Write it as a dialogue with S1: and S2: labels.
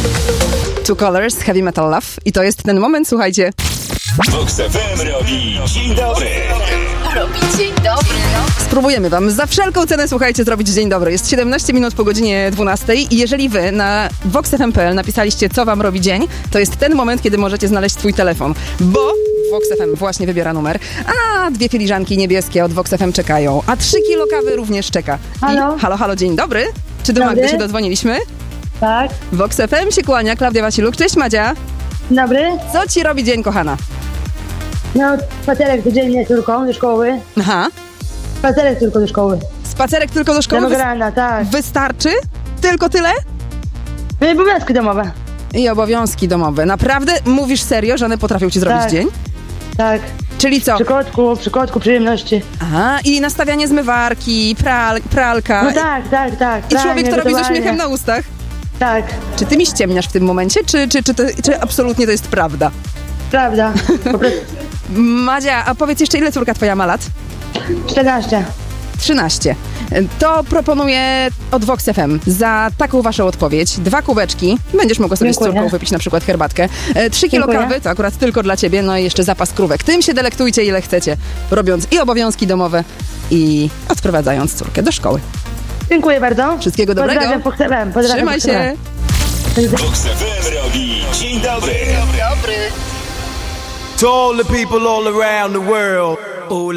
S1: Two Colors, Heavy Metal Love. I to jest ten moment, słuchajcie.
S2: Vox FM robi dzień dobry.
S3: Robi dzień dobry.
S1: Spróbujemy wam za wszelką cenę, słuchajcie, zrobić dzień dobry. Jest 17 minut po godzinie 12 i jeżeli wy na voxfm.pl napisaliście, co wam robi dzień, to jest ten moment, kiedy możecie znaleźć swój telefon, bo Vox FM właśnie wybiera numer, a 2 filiżanki niebieskie od Vox FM czekają, a 3 kilo kawy również czeka.
S4: Halo?
S1: I, halo, dzień dobry. Czy do Magdy się dodzwoniliśmy?
S4: Tak.
S1: Vox FM się kłania, Klaudia Wasiluk. Cześć Madzia.
S4: Dzień dobry.
S1: Co ci robi dzień, kochana?
S4: No, spacerek codziennie z córką do szkoły.
S1: Aha.
S4: Spacerek tylko do szkoły.
S1: Spacerek tylko do szkoły
S4: Rana, tak.
S1: wystarczy? Tylko tyle?
S4: No i obowiązki domowe.
S1: I obowiązki domowe. Naprawdę mówisz serio, że one potrafią ci zrobić
S4: Tak.
S1: dzień?
S4: Tak.
S1: Czyli co?
S4: Przy kotku, przyjemności.
S1: Aha, i nastawianie zmywarki, pralka.
S4: No tak.
S1: I człowiek to robi z
S4: gotowanie.
S1: uśmiechem na ustach.
S4: Tak,
S1: Czy ty mi ściemniasz w tym momencie, czy absolutnie to jest prawda?
S4: prawda. Po prostu
S1: Madzia, a powiedz jeszcze, ile córka twoja ma lat?
S4: 14.
S1: 13. To proponuję od Vox FM za taką waszą odpowiedź 2 kubeczki. Będziesz mogła sobie
S4: Dziękuję.
S1: z córką wypić na przykład herbatkę. 3 kilo
S4: Dziękuję.
S1: kawy, to akurat tylko dla ciebie, no i jeszcze zapas krówek. Tym się delektujcie ile chcecie, robiąc i obowiązki domowe i odprowadzając córkę do szkoły.
S4: Dziękuję bardzo.
S1: Wszystkiego dobrego.
S4: Pozdrawiam Foxem.
S1: Trzymaj się.
S2: Vox FM robi dzień dobry.
S3: Dobry.
S5: To all the people all around the world.